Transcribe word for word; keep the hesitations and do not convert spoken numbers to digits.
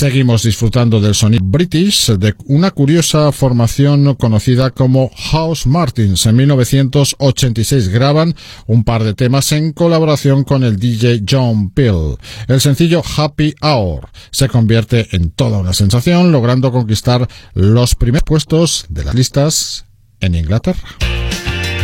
Seguimos disfrutando del sonido british de una curiosa formación conocida como House Martins. En mil novecientos ochenta y seis graban un par de temas en colaboración con el D J John Peel. El sencillo Happy Hour se convierte en toda una sensación, logrando conquistar los primeros puestos de las listas en Inglaterra.